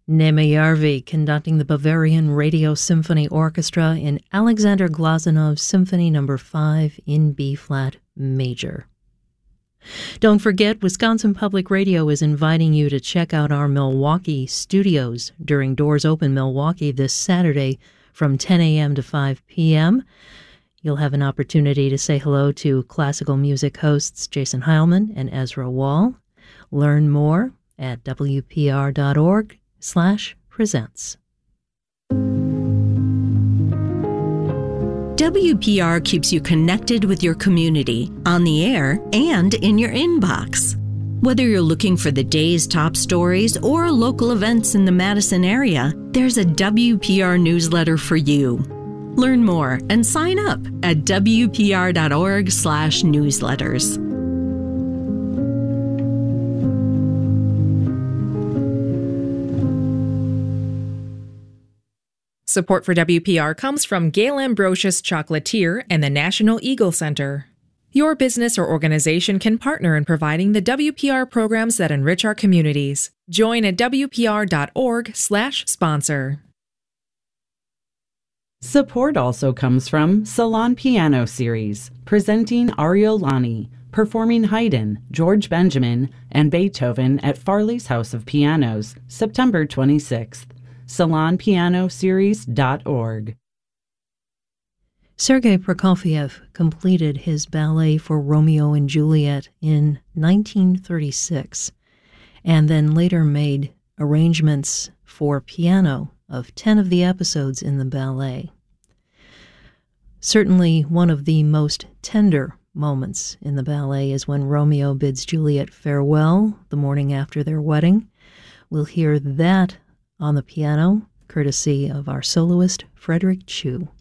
Neme Järvi conducting the Bavarian Radio Symphony Orchestra in Alexander Glasenov's Symphony No. 5 in B-flat major. Don't forget, Wisconsin Public Radio is inviting you to check out our Milwaukee studios during Doors Open Milwaukee this Saturday from 10 a.m. to 5 p.m. You'll have an opportunity to say hello to classical music hosts Jason Heilman and Ezra Wall. Learn more at wpr.org/presents. WPR keeps you connected with your community, on the air, and in your inbox. Whether you're looking for the day's top stories or local events in the Madison area, there's a WPR newsletter for you. Learn more and sign up at wpr.org/newsletters. Support for WPR comes from Gail Ambrosius Chocolatier and the National Eagle Center. Your business or organization can partner in providing the WPR programs that enrich our communities. Join at wpr.org/sponsor. Support also comes from Salon Piano Series, presenting Ariolani, performing Haydn, George Benjamin, and Beethoven at Farley's House of Pianos, September 26th. SalonPianoSeries.org. Sergei Prokofiev completed his ballet for Romeo and Juliet in 1936, and then later made arrangements for piano of 10 of the episodes in the ballet. Certainly one of the most tender moments in the ballet is when Romeo bids Juliet farewell the morning after their wedding. We'll hear that on the piano, courtesy of our soloist, Frederick Chu.